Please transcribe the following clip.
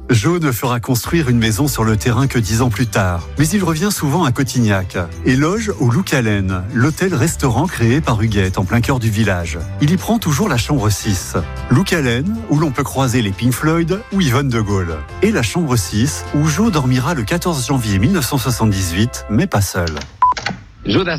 Joe ne fera construire une maison sur le terrain que 10 ans plus tard. Mais il revient souvent à Cotignac et loge au Loucalen, l'hôtel-restaurant créé par Huguette en plein cœur du village. Il y prend toujours la chambre 6. Loucalen, où l'on peut croiser les Pink Floyd ou Yvonne de Gaulle. Et la chambre 6, où Joe dormira le 14 janvier 1978, mais pas seul.